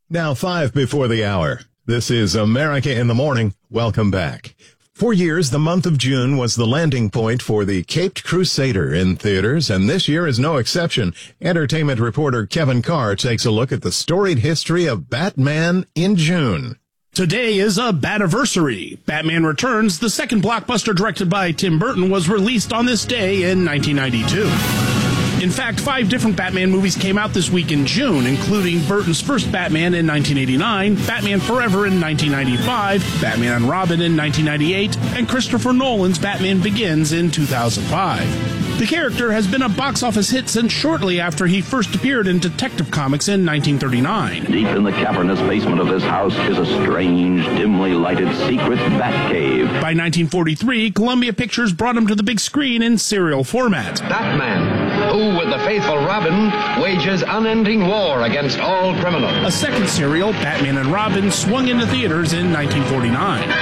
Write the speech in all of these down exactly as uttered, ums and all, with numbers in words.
Now five before the hour. This is America in the Morning. Welcome back. For years, the month of June was the landing point for the Caped Crusader in theaters, and this year is no exception. Entertainment reporter Kevin Carr takes a look at the storied history of Batman in June. Today is a Bativersary. Batman Returns, the second blockbuster directed by Tim Burton, was released on this day in nineteen ninety-two. In fact, five different Batman movies came out this week in June, including Burton's first Batman in nineteen eighty-nine, Batman Forever in nineteen ninety-five, Batman and Robin in nineteen ninety-eight, and Christopher Nolan's Batman Begins in two thousand five. The character has been a box office hit since shortly after he first appeared in Detective Comics in nineteen thirty-nine. Deep in the cavernous basement of this house is a strange, dimly lighted secret bat cave. By nineteen forty-three, Columbia Pictures brought him to the big screen in serial format. Batman, who with the faithful Robin wages unending war against all criminals. A second serial, Batman and Robin, swung into theaters in nineteen forty-nine.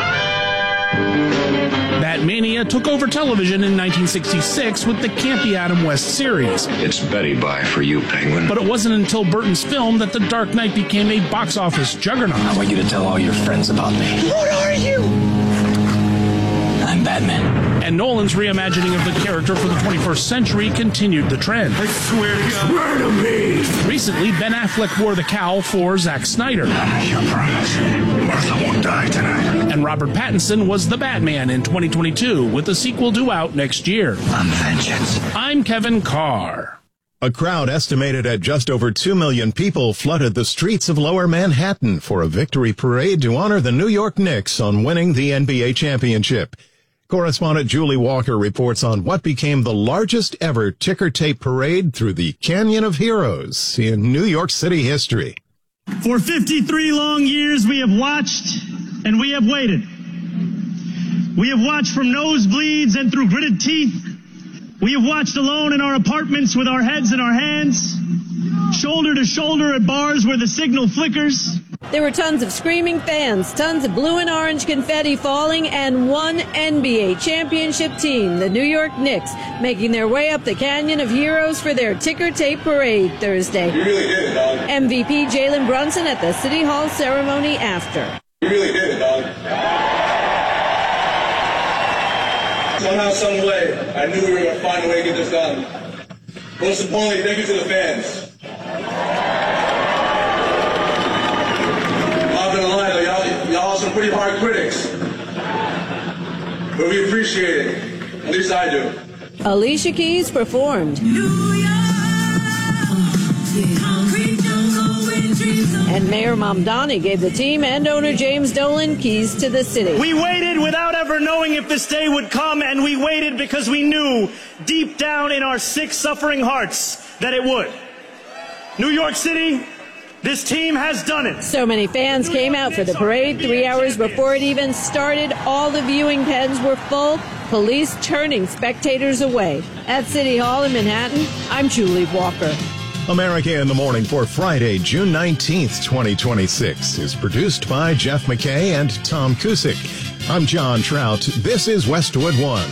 Batmania took over television in nineteen sixty-six with the campy Adam West series. It's Betty Bye for you, Penguin. But it wasn't until Burton's film that The Dark Knight became a box office juggernaut. I want you to tell all your friends about me. What are you? I'm Batman. And Nolan's reimagining of the character for the twenty-first century continued the trend. I swear to God. Murder me! Recently, Ben Affleck wore the cowl for Zack Snyder. Your promise. Martha won't die tonight. And Robert Pattinson was the Batman in twenty twenty-two, with the sequel due out next year. I'm vengeance. I'm Kevin Carr. A crowd estimated at just over two million people flooded the streets of Lower Manhattan for a victory parade to honor the New York Knicks on winning the N B A championship. Correspondent Julie Walker reports on what became the largest ever ticker tape parade through the Canyon of Heroes in New York City history. For fifty-three long years, we have watched and we have waited. We have watched from nosebleeds and through gritted teeth. We have watched alone in our apartments with our heads in our hands, shoulder to shoulder at bars where the signal flickers. There were tons of screaming fans, tons of blue and orange confetti falling, and one N B A championship team, the New York Knicks, making their way up the Canyon of Heroes for their ticker tape parade Thursday. You really did it, dog. M V P Jalen Brunson at the City Hall ceremony after. You really did it, dog. Somehow, some way, I knew we were going to find a way to get this done. Most importantly, thank you to the fans. Y'all are some pretty hard critics, but we appreciate it. At least I do. Alicia Keys performed. And Mayor Mamdani gave the team and owner James Dolan keys to the city. We waited without ever knowing if this day would come, and we waited because we knew deep down in our sick, suffering hearts that it would. New York City, this team has done it. So many fans came out for the parade. Three hours before it even started, all the viewing pens were full, police turning spectators away. At City Hall in Manhattan, I'm Julie Walker. America in the Morning for Friday, June nineteenth, twenty twenty-six is produced by Jeff McKay and Tom Kusick. I'm John Trout. This is Westwood One.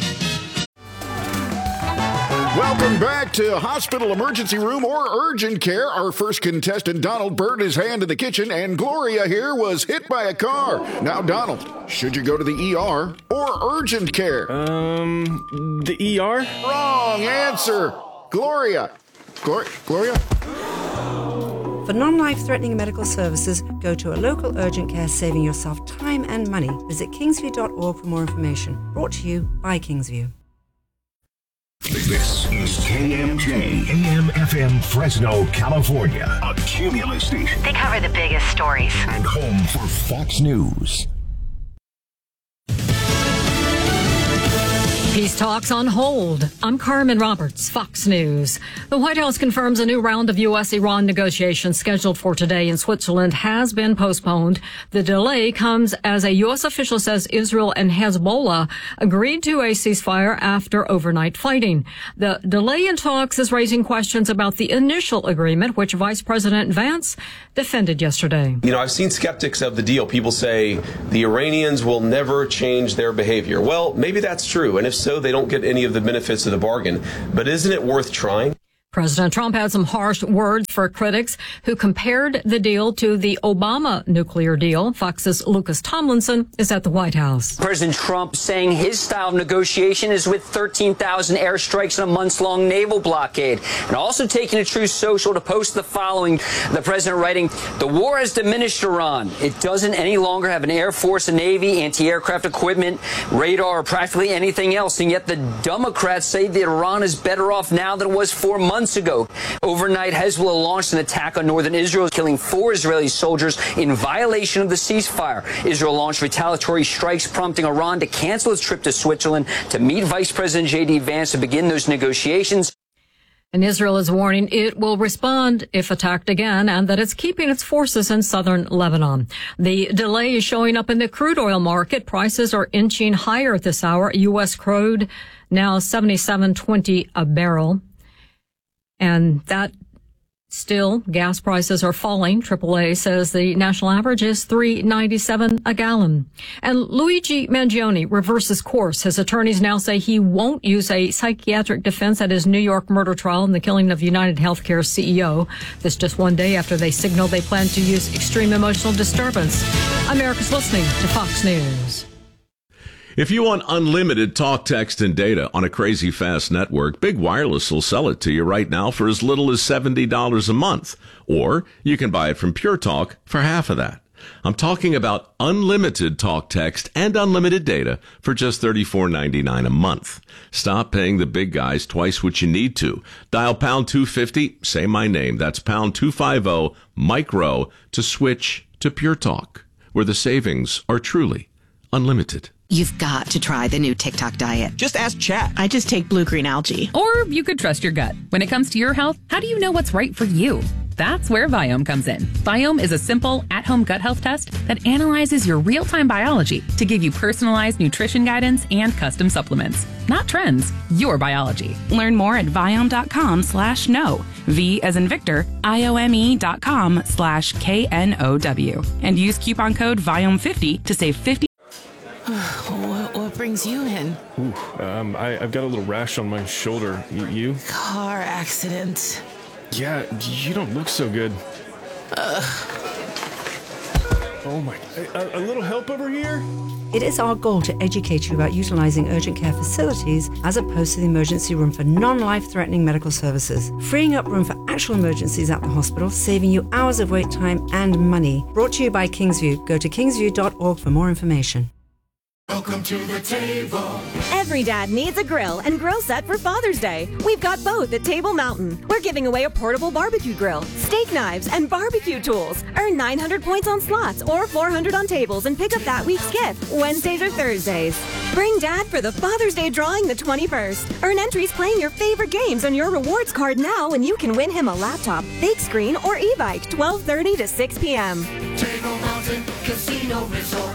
Welcome back to Hospital Emergency Room or Urgent Care. Our first contestant, Donald, burned his hand in the kitchen, and Gloria here was hit by a car. Now, Donald, should you go to the E R or Urgent Care? Um, the E R? Wrong answer. Gloria. Glor- Gloria? For non-life-threatening medical services, go to a local urgent care, saving yourself time and money. Visit kingsview dot org for more information. Brought to you by Kingsview. This is K M J, A M F M Fresno, California, a Cumulus station. They cover the biggest stories. And home for Fox News. Peace talks on hold. I'm Carmen Roberts, Fox News. The White House confirms a new round of U S Iran negotiations scheduled for today in Switzerland has been postponed. The delay comes as a U S official says Israel and Hezbollah agreed to a ceasefire after overnight fighting. The delay in talks is raising questions about the initial agreement, which Vice President Vance defended yesterday. You know, I've seen skeptics of the deal. People say the Iranians will never change their behavior. Well, maybe that's true. And if so, they don't get any of the benefits of the bargain. But isn't it worth trying? President Trump had some harsh words for critics who compared the deal to the Obama nuclear deal. Fox's Lucas Tomlinson is at the White House. President Trump saying his style of negotiation is with thirteen thousand airstrikes and a months-long naval blockade. And also taking to Truth Social to post the following. The president writing, "The war has diminished Iran. It doesn't any longer have an air force, a navy, anti-aircraft equipment, radar, or practically anything else. And yet the Democrats say that Iran is better off now than it was four months ago. Overnight, Hezbollah launched an attack on northern Israel, killing four Israeli soldiers in violation of the ceasefire. Israel launched retaliatory strikes, prompting Iran to cancel its trip to Switzerland to meet Vice President J D Vance to begin those negotiations." And Israel is warning it will respond if attacked again, and that it's keeping its forces in southern Lebanon. The delay is showing up in the crude oil market. Prices are inching higher at this hour. U S crude now seventy-seven twenty a barrel. And that still, gas prices are falling. triple A says the national average is three ninety-seven a gallon. And Luigi Mangione reverses course. His attorneys now say he won't use a psychiatric defense at his New York murder trial in the killing of United Healthcare C E O. This just one day after they signaled they plan to use extreme emotional disturbance. America's listening to Fox News. If you want unlimited talk, text, and data on a crazy fast network, Big Wireless will sell it to you right now for as little as seventy dollars a month. Or you can buy it from Pure Talk for half of that. I'm talking about unlimited talk, text, and unlimited data for just thirty-four ninety-nine a month. Stop paying the big guys twice what you need to. Dial pound two fifty, say my name. That's pound two fifty, micro, to switch to Pure Talk, where the savings are truly unlimited. You've got to try the new TikTok diet. Just ask Chat. I just take blue-green algae. Or you could trust your gut. When it comes to your health, how do you know what's right for you? That's where Viome comes in. Viome is a simple, at-home gut health test that analyzes your real-time biology to give you personalized nutrition guidance and custom supplements. Not trends, your biology. Learn more at Viome.com slash no. V as in Victor, I-O-M-E dot com slash K N O W. And use coupon code Viome fifty to save fifty. What, what brings you in? Ooh, um, I, I've got a little rash on my shoulder. You? you? Car accident. Yeah, you don't look so good. Ugh. Oh my, a, a little help over here? It is our goal to educate you about utilizing urgent care facilities as opposed to the emergency room for non-life-threatening medical services, freeing up room for actual emergencies at the hospital, saving you hours of wait time and money. Brought to you by Kingsview. Go to kingsview dot org for more information. Welcome to the table. Every dad needs a grill and grill set for Father's Day. We've got both at Table Mountain. We're giving away a portable barbecue grill, steak knives, and barbecue tools. Earn nine hundred points on slots or four hundred on tables and pick up that week's gift, Wednesdays or Thursdays. Bring Dad for the Father's Day drawing the twenty-first. Earn entries playing your favorite games on your rewards card now and you can win him a laptop, big screen, or e-bike twelve thirty to six p.m. Table Mountain Casino Resort.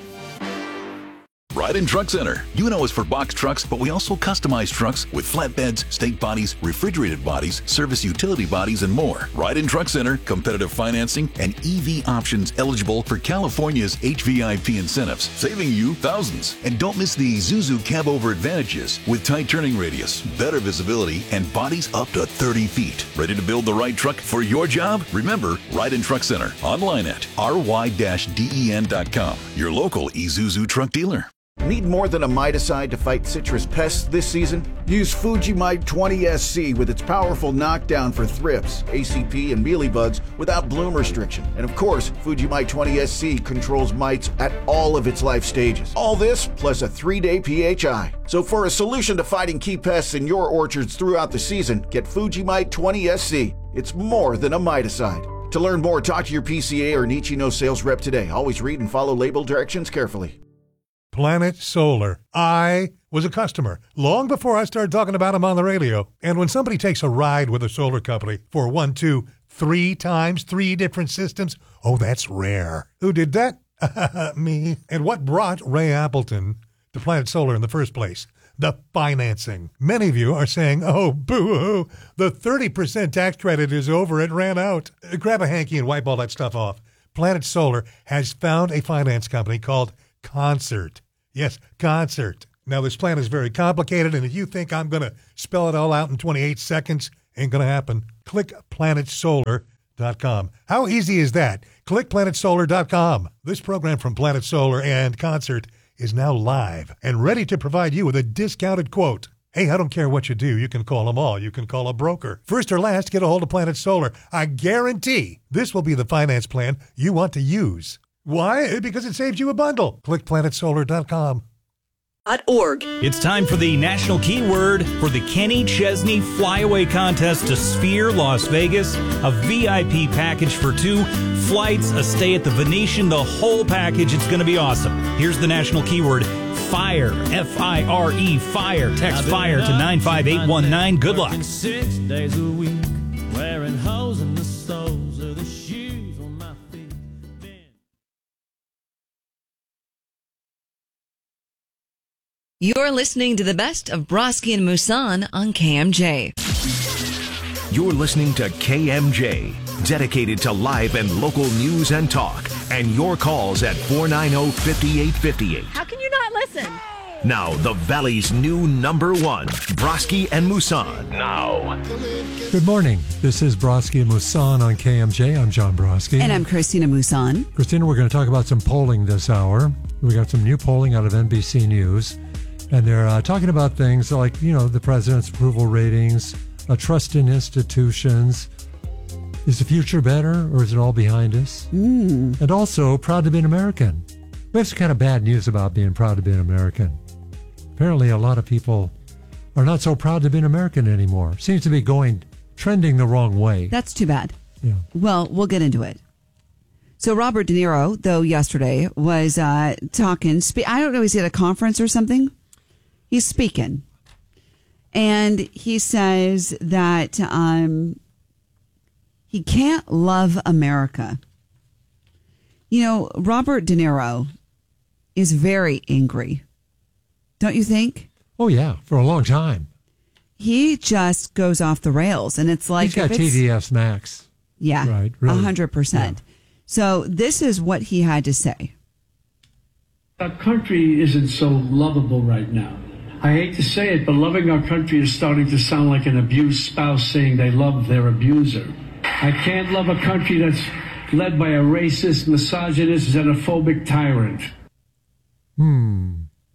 Ride-In Truck Center. You know us for box trucks, but we also customize trucks with flatbeds, stake bodies, refrigerated bodies, service utility bodies, and more. Ride-In Truck Center, competitive financing, and E V options eligible for California's H V I P incentives, saving you thousands. And don't miss the Isuzu Cab Over Advantages with tight turning radius, better visibility, and bodies up to thirty feet. Ready to build the right truck for your job? Remember, Ride-In Truck Center. Online at R Y D E N dot com. Your local Isuzu truck dealer. Need more than a miticide to fight citrus pests this season? Use Fugimite twenty S C with its powerful knockdown for thrips, A C P, and mealybugs without bloom restriction. And of course, Fugimite twenty S C controls mites at all of its life stages. All this plus a three-day P H I. So for a solution to fighting key pests in your orchards throughout the season, get Fugimite twenty S C. It's more than a miticide. To learn more, talk to your P C A or Nichino sales rep today. Always read and follow label directions carefully. Planet Solar. I was a customer long before I started talking about them on the radio. And when somebody takes a ride with a solar company for one, two, three times, three different systems, oh, that's rare. Who did that? Me. And what brought Ray Appleton to Planet Solar in the first place? The financing. Many of you are saying, oh, boo-hoo, the thirty percent tax credit is over. It ran out. Grab a hanky and wipe all that stuff off. Planet Solar has found a finance company called Concert. Yes, Concert. Now, this plan is very complicated, and if you think I'm going to spell it all out in twenty-eight seconds Ain't going to happen. click planet solar dot com. How easy is that? click planet solar dot com. This program from Planet Solar and Concert is now live and ready to provide you with a discounted quote. Hey, I don't care what you do. You can call them all. You can call a broker. First or last, get a hold of Planet Solar. I guarantee this will be the finance plan you want to use. Why? Because it saves you a bundle. click planet solar dot com. Org. It's time for the national keyword for the Kenny Chesney Flyaway Contest to Sphere, Las Vegas. A V I P package for two, flights, a stay at the Venetian, the whole package. It's going to be awesome. Here's the national keyword, FIRE, F I R E, FIRE. Text FIRE to nine five eight one nine. Good luck. Six days a week, wearing holes in the soles of the shoes on my feet. You're listening to the best of Broski and Musan on K M J. You're listening to K M J, dedicated to live and local news and talk, and your calls at four nine zero, five eight five eight. How can you not listen? Now, the Valley's new number one, Broski and Musan. Now. Good morning. This is Broski and Musan on K M J. I'm John Broski. And I'm Christina Musan. Christina, we're going to talk about some polling this hour. We got some new polling out of N B C News. And they're uh, talking about things like, you know, the president's approval ratings, uh, trust in institutions. Is the future better, or is it all behind us? Mm. And also, proud to be an American. We have some kind of bad news about being proud to be an American. Apparently, a lot of people are not so proud to be an American anymore. Seems to be going, trending the wrong way. That's too bad. Yeah. Well, we'll get into it. So Robert De Niro, though, yesterday was uh, talking. Spe- I don't know, is he at a conference or something? He's speaking, and he says that um, he can't love America. You know, Robert De Niro is very angry, don't you think? Oh, yeah, for a long time. He just goes off the rails, and it's like... He's got T D S Max. Yeah, right, really. one hundred percent. Yeah. So this is what he had to say. Our country isn't so lovable right now. I hate to say it, but loving our country is starting to sound like an abused spouse saying they love their abuser. I can't love a country that's led by a racist, misogynist, xenophobic tyrant. Hmm.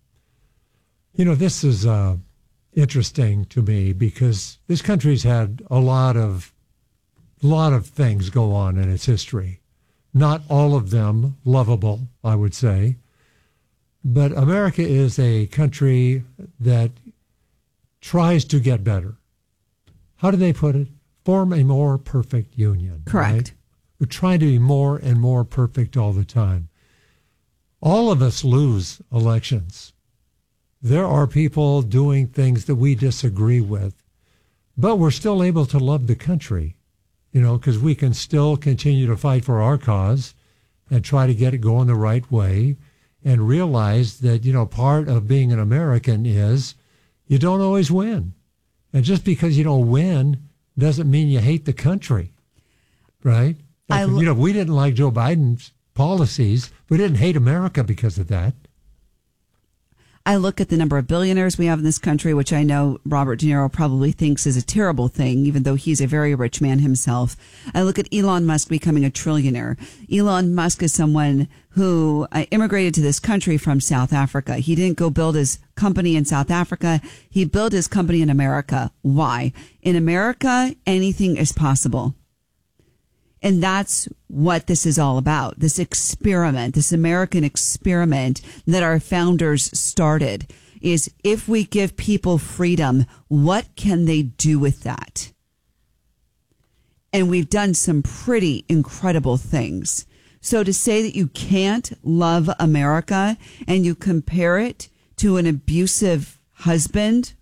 You know, this is uh, interesting to me because this country's had a lot of, lot of things go on in its history. Not all of them lovable, I would say. But America is a country that tries to get better. How do they put it? Form a more perfect union. Correct. Right? We're trying to be more and more perfect all the time. All of us lose elections. There are people doing things that we disagree with, but we're still able to love the country, you know, because we can still continue to fight for our cause and try to get it going the right way. And realize that, you know, part of being an American is you don't always win. And just because you don't win doesn't mean you hate the country, right? Like, I, you know, we didn't like Joe Biden's policies. We didn't hate America because of that. I look at the number of billionaires we have in this country, which I know Robert De Niro probably thinks is a terrible thing, even though he's a very rich man himself. I look at Elon Musk becoming a trillionaire. Elon Musk is someone who uh, immigrated to this country from South Africa. He didn't go build his company in South Africa. He built his company in America. Why? In America, anything is possible. And that's what this is all about, this experiment, this American experiment that our founders started, is if we give people freedom, what can they do with that? And we've done some pretty incredible things. So to say that you can't love America and you compare it to an abusive husband,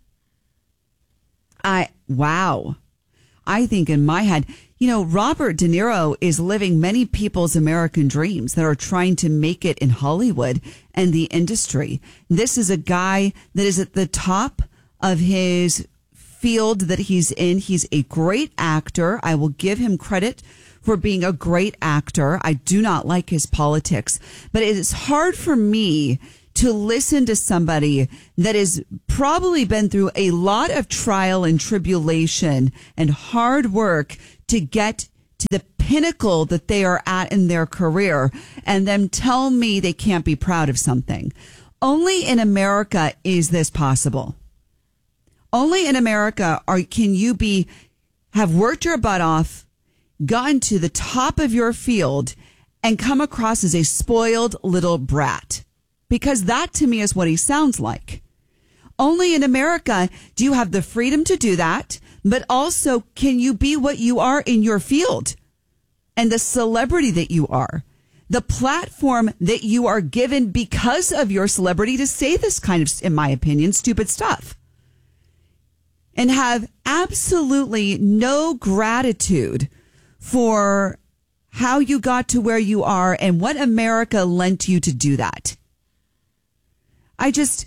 I, wow. I think in my head, you know, Robert De Niro is living many people's American dreams that are trying to make it in Hollywood and the industry. This is a guy that is at the top of his field that he's in. He's a great actor. I will give him credit for being a great actor. I do not like his politics, but it is hard for me to listen to somebody that has probably been through a lot of trial and tribulation and hard work to get to the pinnacle that they are at in their career, and then tell me they can't be proud of something. Only in America is this possible. Only in America are can you be have worked your butt off, gotten to the top of your field, and come across as a spoiled little brat. Because that to me is what he sounds like. Only in America do you have the freedom to do that, but also can you be what you are in your field and the celebrity that you are, the platform that you are given because of your celebrity to say this kind of, in my opinion, stupid stuff, and have absolutely no gratitude for how you got to where you are and what America lent you to do that. I just,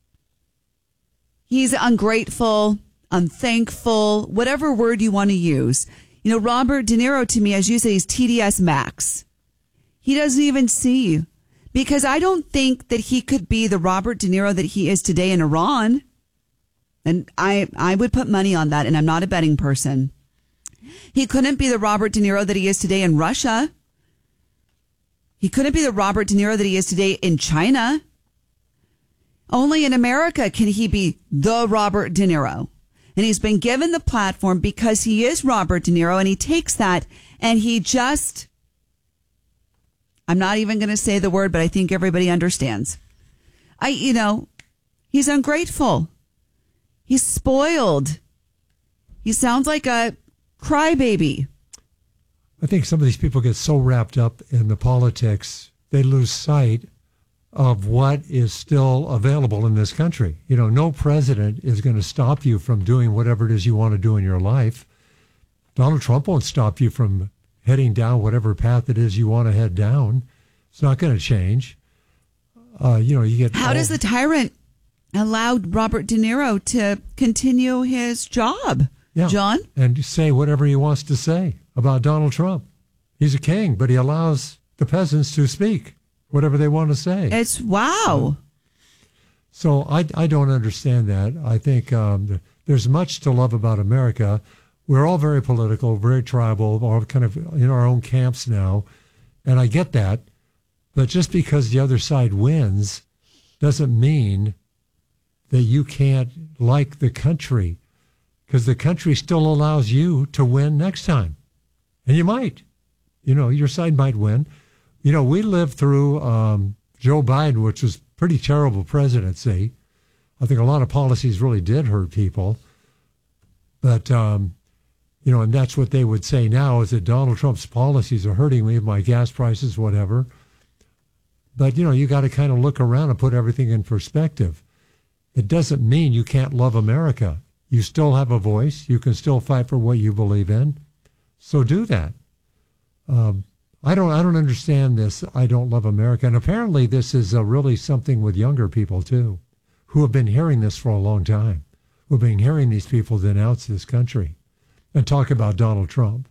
he's ungrateful, unthankful, whatever word you want to use. You know, Robert De Niro, to me, as you say, he's T D S Max. He doesn't even see, because I don't think that he could be the Robert De Niro that he is today in Iran. And I, I would put money on that, and I'm not a betting person. He couldn't be the Robert De Niro that he is today in Russia. He couldn't be the Robert De Niro that he is today in China. Only in America can he be the Robert De Niro. And he's been given the platform because he is Robert De Niro, and he takes that and he just, I'm not even going to say the word, but I think everybody understands. I, you know, he's ungrateful. He's spoiled. He sounds like a crybaby. I think some of these people get so wrapped up in the politics, they lose sight of what is still available in this country. You know, no president is going to stop you from doing whatever it is you want to do in your life. Donald Trump won't stop you from heading down whatever path it is you want to head down. It's not going to change. Uh, you know, you get. How all, does the tyrant allow Robert De Niro to continue his job, yeah, John? And say whatever he wants to say about Donald Trump. He's a king, but he allows the peasants to speak whatever they want to say. It's wow. So I, I don't understand that. I think um, there's much to love about America. We're all very political, very tribal, all kind of in our own camps now. And I get that. But just because the other side wins doesn't mean that you can't like the country, because the country still allows you to win next time. And you might. You know, your side might win. You know, we lived through um, Joe Biden, which was pretty terrible presidency. I think a lot of policies really did hurt people. But, um, you know, and that's what they would say now, is that Donald Trump's policies are hurting me, my gas prices, whatever. But, you know, you got to kind of look around and put everything in perspective. It doesn't mean you can't love America. You still have a voice. You can still fight for what you believe in. So do that. Um, I don't I don't understand this, I don't love America. And apparently this is uh, really something with younger people, too, who have been hearing this for a long time, who have been hearing these people denounce this country and talk about Donald Trump.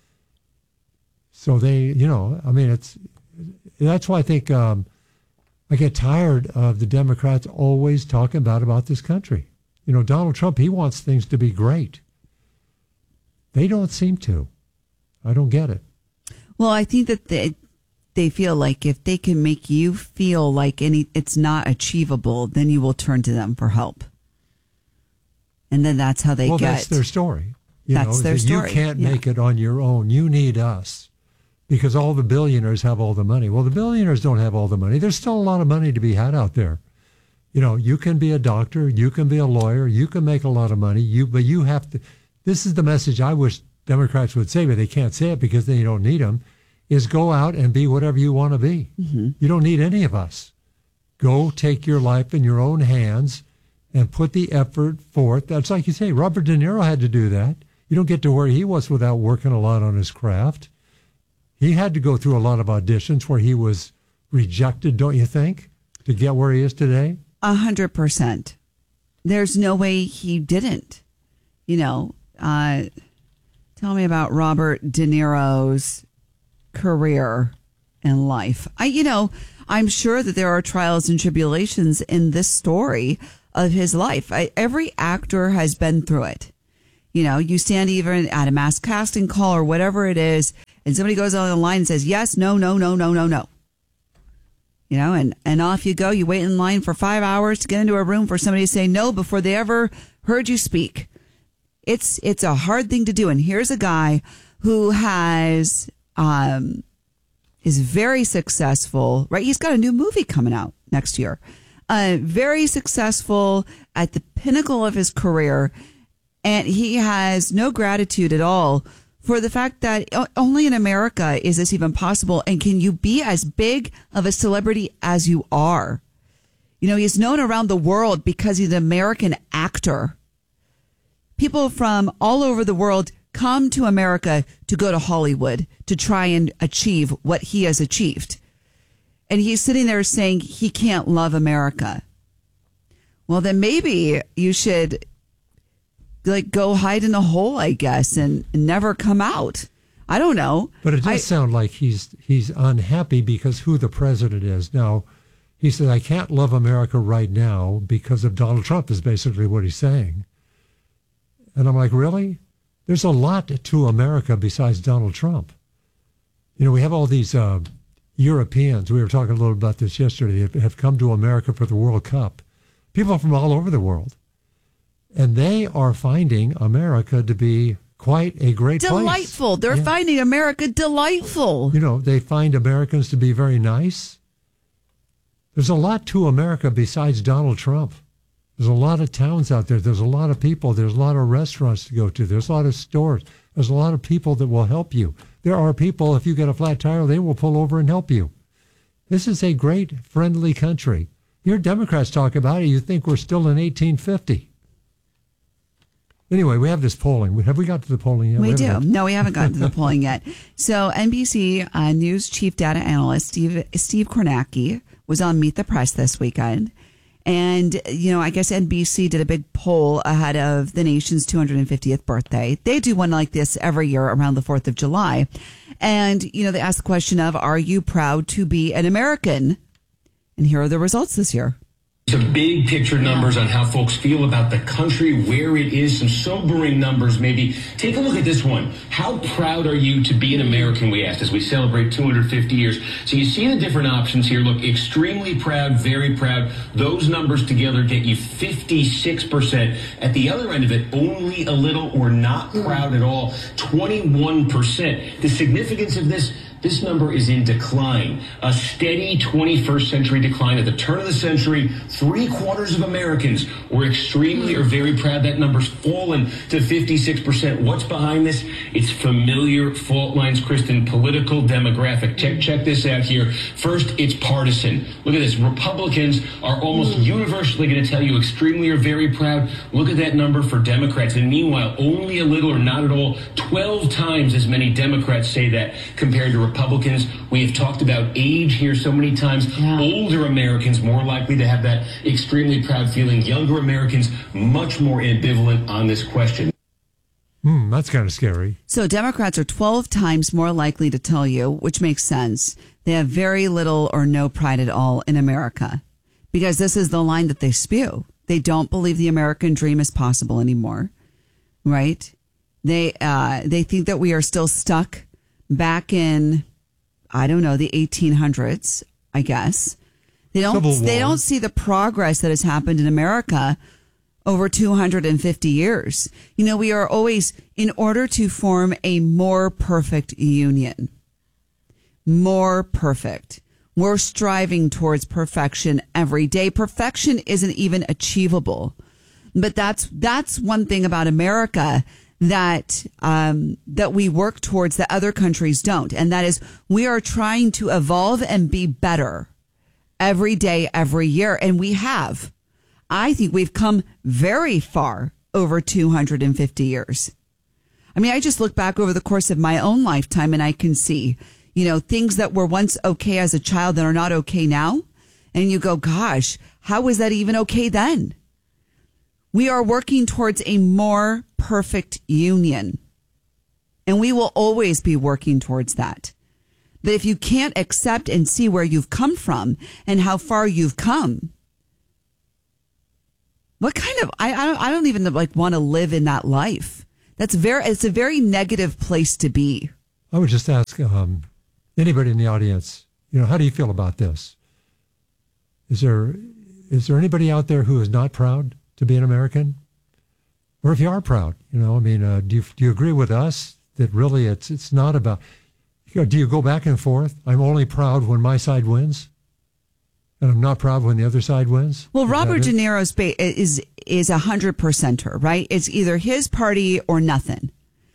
So they, you know, I mean, it's that's why I think um, I get tired of the Democrats always talking bad about this country. You know, Donald Trump, he wants things to be great. They don't seem to. I don't get it. Well, I think that they, they feel like if they can make you feel like any it's not achievable, then you will turn to them for help. And then that's how they well, get. Well, that's their story. You that's know, their that story. You can't yeah. make it on your own. You need us, because all the billionaires have all the money. Well, the billionaires don't have all the money. There's still a lot of money to be had out there. You know, you can be a doctor, you can be a lawyer, you can make a lot of money. You, but you have to. This is the message I wish Democrats would say, but they can't say it because they don't need them, is go out and be whatever you want to be. Mm-hmm. You don't need any of us. Go take your life in your own hands and put the effort forth. That's like you say, Robert De Niro had to do that. You don't get to where he was without working a lot on his craft. He had to go through a lot of auditions where he was rejected, don't you think, to get where he is today? A hundred percent. There's no way he didn't. You know, uh, tell me about Robert De Niro's career and life. I, you know, I'm sure that there are trials and tribulations in this story of his life. I, every actor has been through it. You know, you stand even at a mass casting call or whatever it is, and somebody goes on the line and says, yes, no, no, no, no, no, no. You know, and, and off you go. You wait in line for five hours to get into a room for somebody to say no before they ever heard you speak. It's it's a hard thing to do. And here's a guy who has um is very successful, right? He's got a new movie coming out next year. Uh, very successful at the pinnacle of his career. And he has no gratitude at all for the fact that only in America is this even possible. And can you be as big of a celebrity as you are? You know, he's known around the world because he's an American actor. People from all over the world come to America to go to Hollywood to try and achieve what he has achieved. And he's sitting there saying he can't love America. Well, then maybe you should like go hide in a hole, I guess, and never come out. I don't know. But it does I, sound like he's he's unhappy because who the president is. Now, he said, I can't love America right now because of Donald Trump is basically what he's saying. And I'm like, really? There's a lot to America besides Donald Trump. You know, we have all these uh, Europeans. We were talking a little about this yesterday. Have, have come to America for the World Cup. People from all over the world. And they are finding America to be quite a great delightful. place. Delightful. They're yeah. finding America delightful. You know, they find Americans to be very nice. There's a lot to America besides Donald Trump. There's a lot of towns out there. There's a lot of people. There's a lot of restaurants to go to. There's a lot of stores. There's a lot of people that will help you. There are people, if you get a flat tire, they will pull over and help you. This is a great, friendly country. You hear Democrats talk about it, you think we're still in eighteen fifty. Anyway, we have this polling. Have we got to the polling yet? We, we do. Got... No, we haven't gotten to the polling yet. So N B C uh, News chief data analyst Steve Steve Kornacki was on Meet the Press this weekend. And, you know, I guess N B C did a big poll ahead of the nation's two hundred fiftieth birthday. They do one like this every year around the fourth of July. And, you know, they asked the question of, are you proud to be an American? And here are the results this year. Some big picture numbers on how folks feel about the country, where it is, some sobering numbers maybe. Take a look at this one. How proud are you to be an American, we asked, as we celebrate two hundred fifty years. So you see the different options here. Look, extremely proud, very proud. Those numbers together get you fifty-six percent. At the other end of it, only a little or not proud at all, twenty-one percent. The significance of this, this number is in decline, a steady twenty-first century decline. At the turn of the century, three quarters of Americans were extremely or very proud. That number's fallen to fifty-six percent. What's behind this? It's familiar fault lines, Kristen, political demographic. Check, check this out here. First, it's partisan. Look at this. Republicans are almost universally going to tell you extremely or very proud. Look at that number for Democrats. And meanwhile, only a little or not at all, twelve times as many Democrats say that compared to Republicans. We have talked about age here so many times. Yeah. Older Americans more likely to have that extremely proud feeling. Younger Americans much more ambivalent on this question. Hmm, that's kind of scary. So Democrats are twelve times more likely to tell you, which makes sense. They have very little or no pride at all in America because this is the line that they spew. They don't believe the American dream is possible anymore, right? They uh, they think that we are still stuck back in, I don't know, the eighteen hundreds, I guess. They don't they don't see the progress that has happened in America over two hundred fifty years. You know, we are always, in order to form a more perfect union, more perfect, we're striving towards perfection every day. Perfection isn't even achievable. But that's that's one thing about America that um, that we work towards that other countries don't. And that is we are trying to evolve and be better every day, every year. And we have. I think we've come very far over two hundred fifty years. I mean, I just look back over the course of my own lifetime and I can see, you know, things that were once okay as a child that are not okay now. And you go, gosh, how was that even okay then? We are working towards a more perfect union. And we will always be working towards that. But if you can't accept and see where you've come from and how far you've come, what kind of, I, I don't, I don't even like want to live in that life. That's very, it's a very negative place to be. I would just ask um, anybody in the audience, you know, how do you feel about this? Is there, is there anybody out there who is not proud to be an American? Or if you are proud, you know, I mean, uh, do you, do you agree with us that really it's, it's not about, you know, do you go back and forth? I'm only proud when my side wins, and I'm not proud when the other side wins. Well, is Robert De Niro's ba- is is a hundred percenter, right? It's either his party or nothing.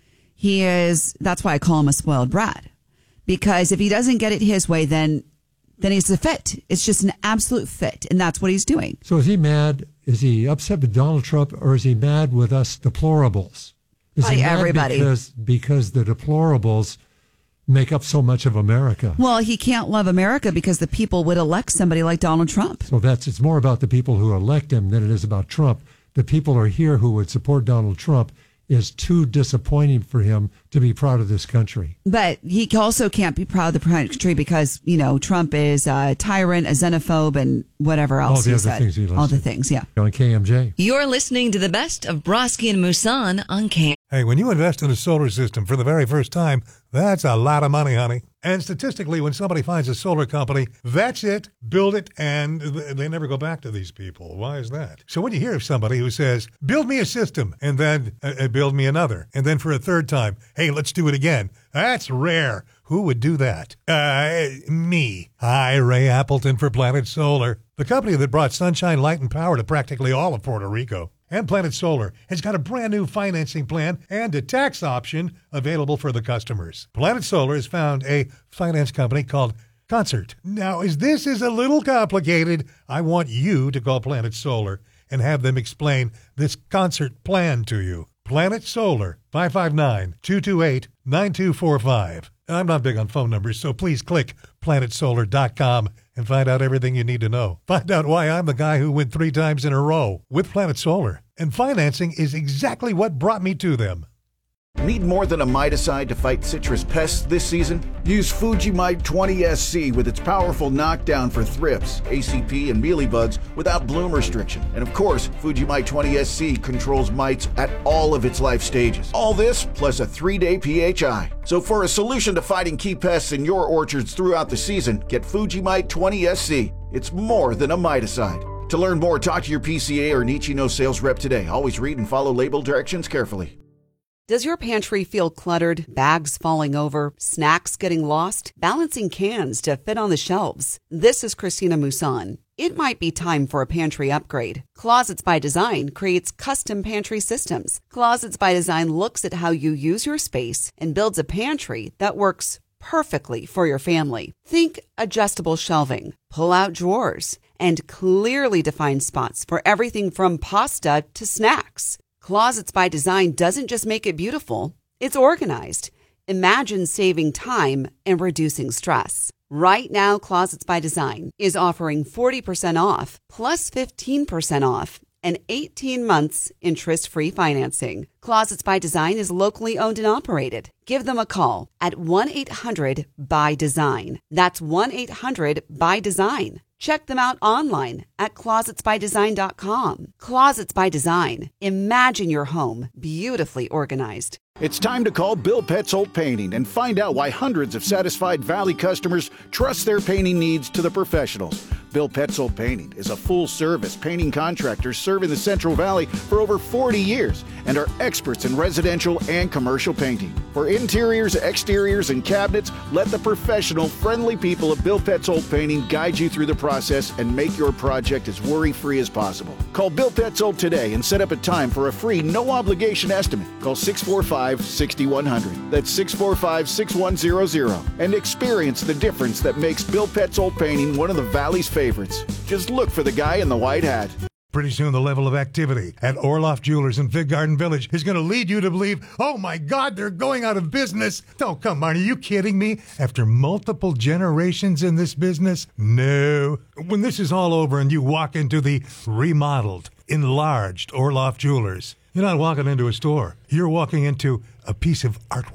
He is. That's why I call him a spoiled brat, because if he doesn't get it his way, then then he's a fit. It's just an absolute fit, and that's what he's doing. So is he mad? Is he upset with Donald Trump, or is he mad with us deplorables? Is By he mad everybody. because because the deplorables make up so much of America? Well, he can't love America because the people would elect somebody like Donald Trump. So that's, it's more about the people who elect him than it is about Trump. The people are here who would support Donald Trump is too disappointing for him to be proud of this country. But he also can't be proud of the country because, you know, Trump is a tyrant, a xenophobe, and whatever else All the he other said. things he listed. All the things, yeah. On K M J. You're listening to the best of Broski and Musan on K M J. Hey, when you invest in a solar system for the very first time, that's a lot of money, honey. And statistically, when somebody finds a solar company, that's it, build it, and they never go back to these people. Why is that? So when you hear of somebody who says, build me a system, and then uh, build me another, and then for a third time, hey, let's do it again, that's rare. Who would do that? Uh, me. Hi, Ray Appleton for Planet Solar, the company that brought sunshine, light, and power to practically all of Puerto Rico. And Planet Solar has got a brand new financing plan and a tax option available for the customers. Planet Solar has found a finance company called Concert. Now, as this is a little complicated, I want you to call Planet Solar and have them explain this Concert plan to you. Planet Solar, five five nine, two two eight, nine two four five. I'm not big on phone numbers, so please click planet solar dot com and find out everything you need to know. Find out why I'm the guy who went three times in a row with Planet Solar. And financing is exactly what brought me to them. Need more than a miticide to fight citrus pests this season? Use Fujimite twenty S C with its powerful knockdown for thrips, A C P, and mealybugs without bloom restriction. And of course, Fujimite twenty S C controls mites at all of its life stages. All this plus a three-day P H I. So for a solution to fighting key pests in your orchards throughout the season, get Fujimite twenty S C. It's more than a miticide. To learn more, talk to your P C A or Nichino sales rep today. Always read and follow label directions carefully. Does your pantry feel cluttered, bags falling over, snacks getting lost, balancing cans to fit on the shelves? This is Christina Musan. It might be time for a pantry upgrade. Closets by Design creates custom pantry systems. Closets by Design looks at how you use your space and builds a pantry that works perfectly for your family. Think adjustable shelving, pull-out drawers, and clearly defined spots for everything from pasta to snacks. Closets by Design doesn't just make it beautiful, it's organized. Imagine saving time and reducing stress. Right now, Closets by Design is offering forty percent off plus fifteen percent off and eighteen months interest-free financing. Closets by Design is locally owned and operated. Give them a call at one eight hundred by design. That's one eight hundred by design. Check them out online at closets by design dot com. Closets by Design. Imagine your home beautifully organized. It's time to call Bill Petzold Painting and find out why hundreds of satisfied Valley customers trust their painting needs to the professionals. Bill Petzold Painting is a full-service painting contractor serving the Central Valley for over forty years and are experts in residential and commercial painting. For interiors, exteriors, and cabinets, let the professional, friendly people of Bill Petzold Painting guide you through the process and make your project as worry-free as possible. Call Bill Petzold today and set up a time for a free, no-obligation estimate. Call six four five, six one zero zero. That's six four five, six one zero zero. And experience the difference that makes Bill Petzold Painting one of the Valley's favorites. Just look for the guy in the white hat. Pretty soon the level of activity at Orloff Jewelers in Fig Garden Village is going to lead you to believe, oh my God, they're going out of business. Oh, come on, are you kidding me? After multiple generations in this business? No. When this is all over and you walk into the remodeled, enlarged Orloff Jewelers, you're not walking into a store. You're walking into a piece of artwork.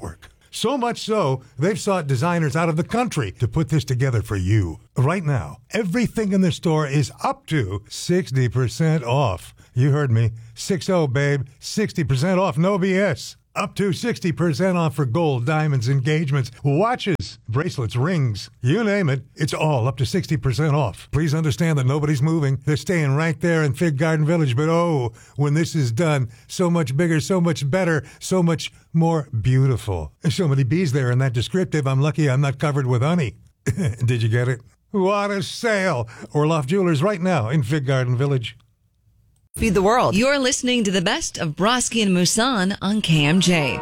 So much so, they've sought designers out of the country to put this together for you. Right now, everything in the store is up to sixty percent off. You heard me. six oh, babe. sixty percent off, no B S. Up to sixty percent off for gold, diamonds, engagements, watches, bracelets, rings. You name it, it's all up to sixty percent off. Please understand that nobody's moving. They're staying right there in Fig Garden Village. But oh, when this is done, so much bigger, so much better, so much more beautiful. There's so many bees there in that descriptive, I'm lucky I'm not covered with honey. Did you get it? What a sale! Orloff Jewelers right now in Fig Garden Village. Feed the world. You're listening to the best of Broski and Musan on K M J.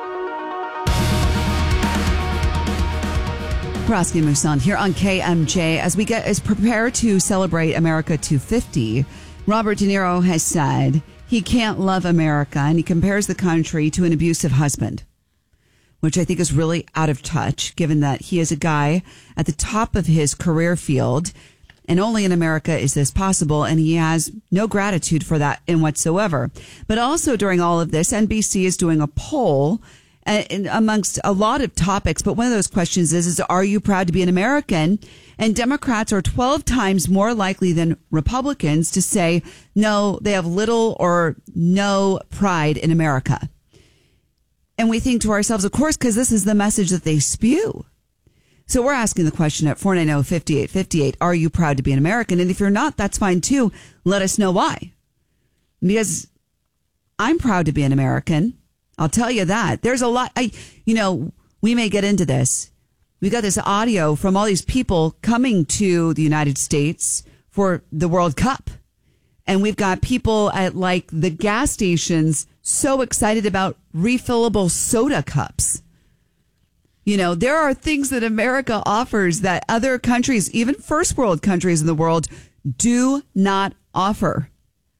Broski and Musan here on K M J. As we get as prepare to celebrate America two fifty, Robert De Niro has said he can't love America, and he compares the country to an abusive husband, which I think is really out of touch, given that he is a guy at the top of his career field. And only in America is this possible, and he has no gratitude for that in whatsoever. But also during all of this, N B C is doing a poll uh, amongst a lot of topics. But one of those questions is, is, are you proud to be an American? And Democrats are twelve times more likely than Republicans to say, no, they have little or no pride in America. And we think to ourselves, of course, because this is the message that they spew. So we're asking the question at four nine zero, five eight five eight, are you proud to be an American? And if you're not, that's fine too. Let us know why. Because I'm proud to be an American. I'll tell you that. There's a lot, I, you know, we may get into this. We got this audio from all these people coming to the United States for the World Cup. And we've got people at like the gas stations so excited about refillable soda cups. You know, there are things that America offers that other countries, even first world countries in the world, do not offer.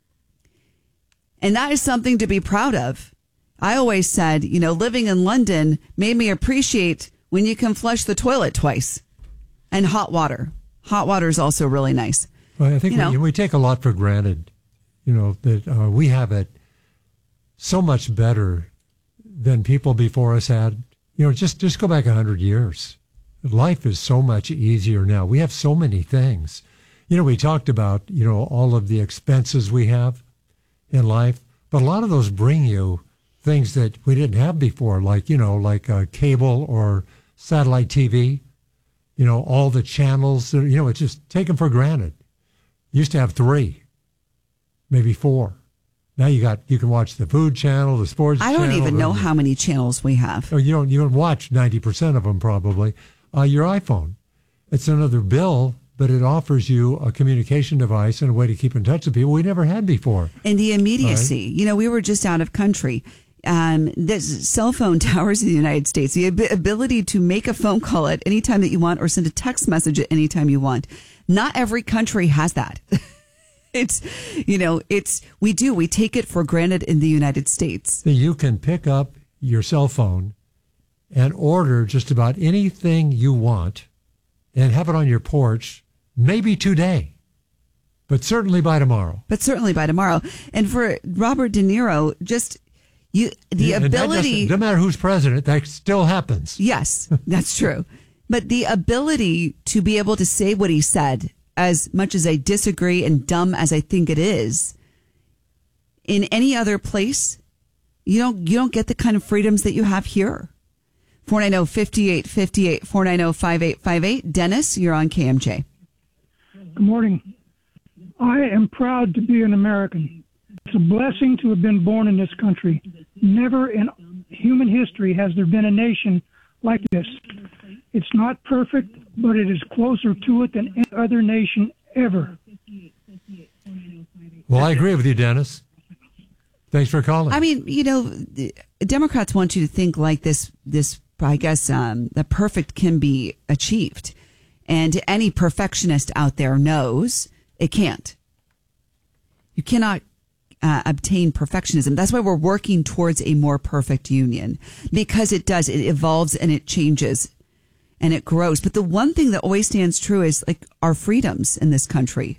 And that is something to be proud of. I always said, you know, living in London made me appreciate when you can flush the toilet twice. And hot water. Hot water is also really nice. Well, I think you we, know, we take a lot for granted, you know, that uh, we have it so much better than people before us had. You know, just, just go back a hundred years. Life is so much easier now. We have so many things. You know, we talked about, you know, all of the expenses we have in life, but a lot of those bring you things that we didn't have before, like, you know, like uh, cable or satellite T V, you know, all the channels, that, you know, it's just taken for granted. You used to have three, maybe four. Now you got you can watch the Food Channel, the Sports I don't Channel. even know the, how many channels we have. Oh, you don't you don't watch ninety percent of them probably. Uh, your iPhone, it's another bill, but it offers you a communication device and a way to keep in touch with people we never had before. And the immediacy. Right? You know, we were just out of country. Um, there's cell phone towers in the United States, the ab- ability to make a phone call at any time that you want or send a text message at any time you want. Not every country has that. It's, you know, it's, we do, we take it for granted in the United States. You can pick up your cell phone and order just about anything you want and have it on your porch, maybe today, but certainly by tomorrow. But certainly by tomorrow. And for Robert De Niro, just you, the yeah, ability. No matter who's president, that still happens. Yes, that's true. But the ability to be able to say what he said, as much as I disagree and dumb as I think it is, in any other place, you don't you don't get the kind of freedoms that you have here. four nine zero, five eight five eight, four nine zero, five eight five eight. Dennis, you're on K M J. Good morning. I am proud to be an American. It's a blessing to have been born in this country. Never in human history has there been a nation like this. It's not perfect, but it is closer to it than any other nation ever. Well, I agree with you, Dennis. Thanks for calling. I mean, you know, Democrats want you to think like this, this, I guess, um, the perfect can be achieved. And any perfectionist out there knows it can't. You cannot uh, obtain perfectionism. That's why we're working towards a more perfect union, because it does. It evolves and it changes and it grows. But the one thing that always stands true is like our freedoms in this country.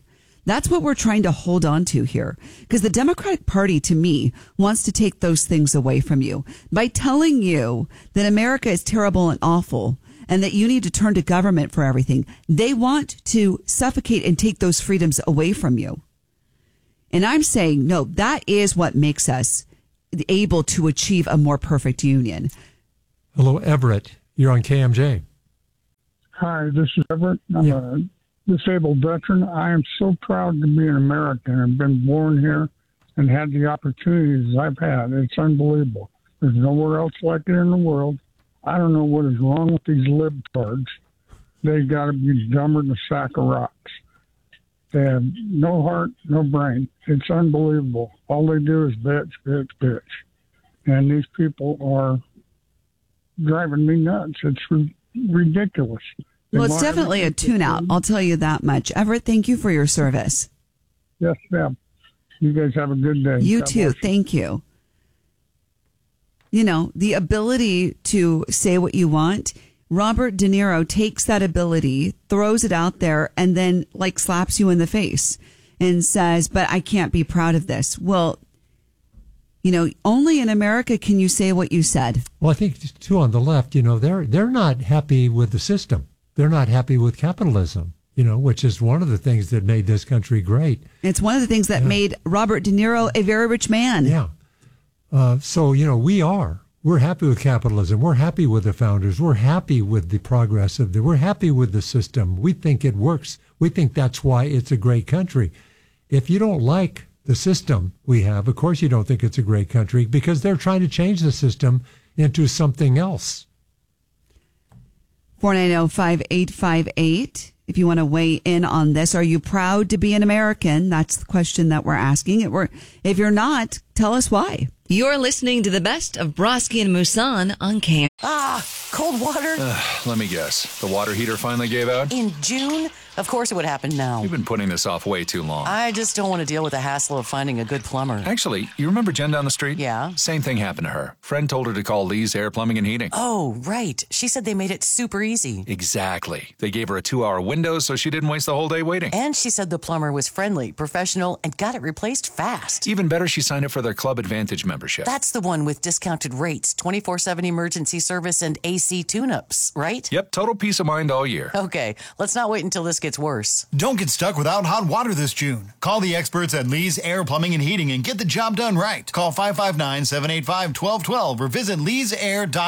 That's what we're trying to hold on to here. Because the Democratic Party, to me, wants to take those things away from you by telling you that America is terrible and awful and that you need to turn to government for everything. They want to suffocate and take those freedoms away from you. And I'm saying, no, that is what makes us able to achieve a more perfect union. Hello, Everett. You're on K M J. Hi, this is Everett. I'm yeah. a disabled veteran. I am so proud to be an American and been born here and had the opportunities I've had. It's unbelievable. There's nowhere else like it in the world. I don't know what is wrong with these libtards. They got to be dumber than a sack of rocks. They have no heart, no brain. It's unbelievable. All they do is bitch, bitch, bitch. And these people are driving me nuts. It's ri- ridiculous. They well, it's definitely a tune-out. I'll tell you that much. Everett, thank you for your service. Yes, ma'am. You guys have a good day. You God too. bless you. Thank you. You know, the ability to say what you want, Robert De Niro takes that ability, throws it out there, and then like slaps you in the face and says, but I can't be proud of this. Well, you know, only in America can you say what you said. Well, I think too on the left, you know, they're they're not happy with the system. They're not happy with capitalism, you know, which is one of the things that made this country great. It's one of the things that yeah. made Robert De Niro a very rich man. Yeah. Uh, so, you know, we are. We're happy with capitalism. We're happy with the founders. We're happy with the progress of the, we're happy with the system. We think it works. We think that's why it's a great country. If you don't like the system we have, of course you don't think it's a great country because they're trying to change the system into something else. four nine zero, five eight five eight. If you want to weigh in on this, are you proud to be an American? That's the question that we're asking. If you're not, tell us why. You're listening to the best of Broski and Musan on K M J. Ah, cold water? Uh, let me guess. The water heater finally gave out? In June? Of course it would happen now. You've been putting this off way too long. I just don't want to deal with the hassle of finding a good plumber. Actually, you remember Jen down the street? Yeah. Same thing happened to her. Friend told her to call Lee's Air Plumbing and Heating. Oh, right. She said they made it super easy. Exactly. They gave her a two-hour window so she didn't waste the whole day waiting. And she said the plumber was friendly, professional, and got it replaced fast. Even better, she signed up for their Club Advantage membership. That's the one with discounted rates, twenty-four seven emergency service, and A C tune-ups, right? Yep, total peace of mind all year. Okay, let's not wait until this gets worse. Don't get stuck without hot water this June. Call the experts at Lee's Air Plumbing and Heating and get the job done right. Call five five nine, seven eight five, one two one two or visit lees air dot com.